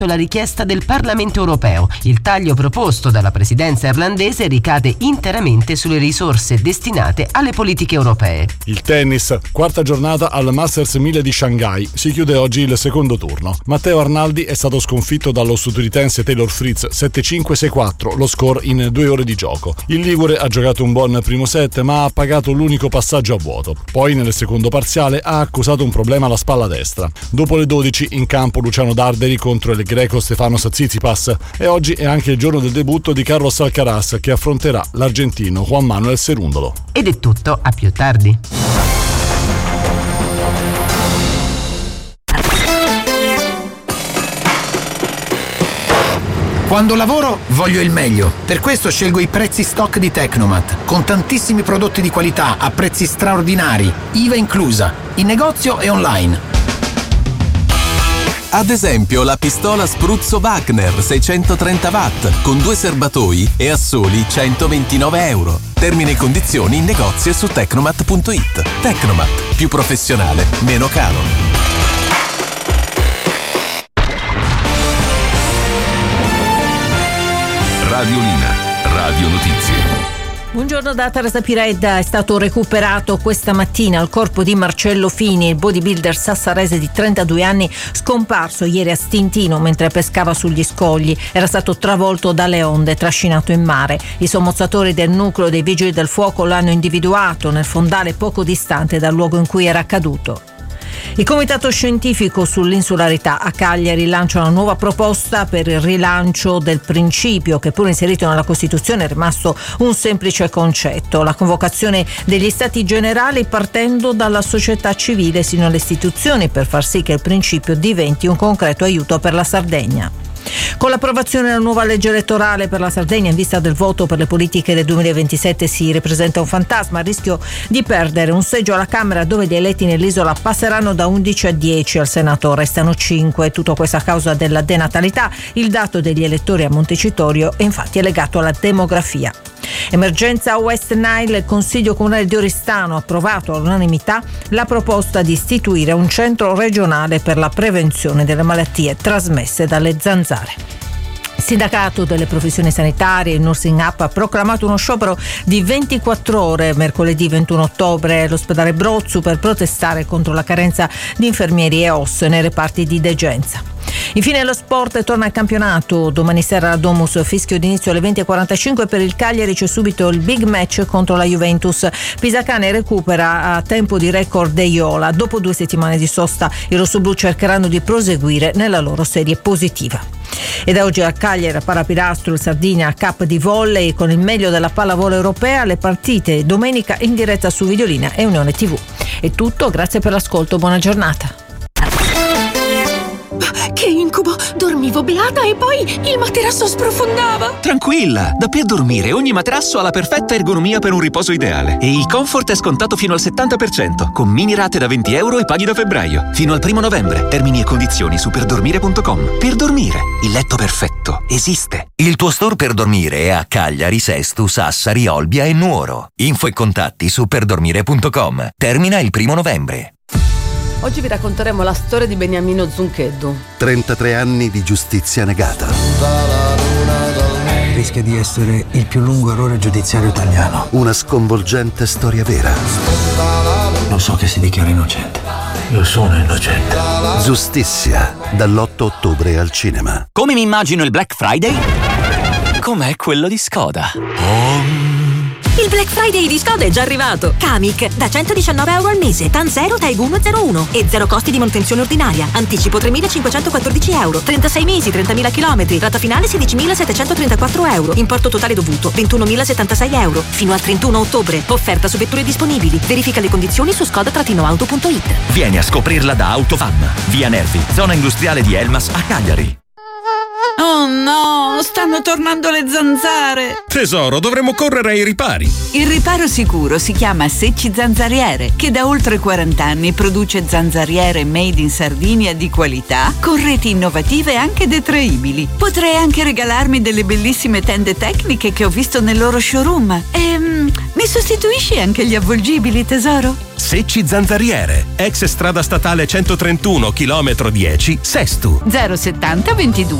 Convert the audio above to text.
la richiesta del Parlamento europeo. Il taglio proposto dalla presidenza irlandese ricade interamente sulle risorse destinate alle politiche europee. Il tennis, quarta giornata al Masters 1000 di Shanghai. Si chiude oggi il secondo turno. Matteo Arnaldi è stato sconfitto dallo statunitense Taylor Fritz 7-5-6-4, lo score in 2 ore di gioco. Il ligure ha giocato un buon primo set, ma ha pagato l'unico passaggio a vuoto. Poi nel secondo parziale ha accusato un problema alla spalla destra. Dopo le 12 in campo Luciano Darderi contro il greco Stefanos Tsitsipas, e oggi è anche il giorno del debutto di Carlos Alcaraz, che affronterà l'argentino Juan Manuel Cerúndolo. Ed è tutto, a più tardi. Quando lavoro voglio il meglio, per questo scelgo i prezzi stock di Tecnomat, con tantissimi prodotti di qualità a prezzi straordinari, IVA inclusa, in negozio e online. Ad esempio la pistola Spruzzo Wagner 630 watt con 2 serbatoi e a soli €129. Termini e condizioni in negozio e su tecnomat.it. Tecnomat, più professionale, meno caro. Radiolina, Radio Notizie. Buongiorno da Teresa Piredda. È stato recuperato questa mattina il corpo di Marcello Fini, il bodybuilder sassarese di 32 anni, scomparso ieri a Stintino mentre pescava sugli scogli. Era stato travolto dalle onde, trascinato in mare. I sommozzatori del nucleo dei vigili del fuoco l'hanno individuato nel fondale poco distante dal luogo in cui era accaduto. Il Comitato Scientifico sull'Insularità a Cagliari lancia una nuova proposta per il rilancio del principio che, pur inserito nella Costituzione, è rimasto un semplice concetto: la convocazione degli Stati Generali partendo dalla società civile sino alle istituzioni, per far sì che il principio diventi un concreto aiuto per la Sardegna. Con l'approvazione della nuova legge elettorale per la Sardegna in vista del voto per le politiche del 2027 si ripresenta un fantasma, a rischio di perdere un seggio alla Camera, dove gli eletti nell'isola passeranno da 11 a 10, al Senato restano 5. Tutto questo a causa della denatalità. Il dato degli elettori a Montecitorio infatti è legato alla demografia. Emergenza West Nile. Il Consiglio Comunale di Oristano ha approvato all'unanimità la proposta di istituire un centro regionale per la prevenzione delle malattie trasmesse dalle zanzare. Il sindacato delle professioni sanitarie, il Nursing Up, ha proclamato uno sciopero di 24 ore mercoledì 21 ottobre all'ospedale Brozzu per protestare contro la carenza di infermieri e OS nei reparti di degenza. Infine lo sport, torna al campionato. Domani sera a Domus, fischio d'inizio alle 20:45 per il Cagliari, c'è subito il big match contro la Juventus. Pisacane recupera a tempo di record De Iola. Dopo 2 settimane di sosta i rossoblù cercheranno di proseguire nella loro serie positiva. E da oggi a Cagliari, a Parapilastro, il Sardinia Cup di volley con il meglio della pallavolo europea. Le partite domenica in diretta su Videolina e Unione TV. È tutto, grazie per l'ascolto, buona giornata. Che incubo! Dormivo beata e poi il materasso sprofondava! Tranquilla! Da Per Dormire ogni materasso ha la perfetta ergonomia per un riposo ideale. E il comfort è scontato fino al 70%, con mini rate da €20 e paghi da febbraio. Fino al 1 novembre. Termini e condizioni su perdormire.com. Per Dormire, il letto perfetto esiste. Il tuo store Per Dormire è a Cagliari, Sesto, Sassari, Olbia e Nuoro. Info e contatti su perdormire.com. Termina il 1 novembre. Oggi vi racconteremo la storia di Beniamino Zuncheddu. 33 anni di giustizia negata. Rischia di essere il più lungo errore giudiziario italiano. Una sconvolgente storia vera. Lo so che si dichiara innocente. Io sono innocente. Giustizia, dall'8 ottobre al cinema. Come mi immagino il Black Friday? Com'è quello di Skoda. Il Black Friday di Skoda è già arrivato. Kamiq da €119 al mese, TAN 0, TAEG 1 e 01 e 0 costi di manutenzione ordinaria. Anticipo €3.514, 36 mesi, 30.000 km, rata finale €16.734. Importo totale dovuto €21.076 fino al 31 ottobre. Offerta su vetture disponibili. Verifica le condizioni su skoda-auto.it. Vieni a scoprirla da Autofam. Via Nervi, zona industriale di Elmas a Cagliari. Oh no, stanno tornando le zanzare. Tesoro, dovremmo correre ai ripari. Il riparo sicuro si chiama Secci Zanzariere, che da oltre 40 anni produce zanzariere made in Sardinia di qualità, con reti innovative e anche detraibili. Potrei anche regalarmi delle bellissime tende tecniche che ho visto nel loro showroom. Mi sostituisci anche gli avvolgibili, tesoro? Secci Zanzariere, ex strada statale 131, chilometro 10, Sestu. 070 22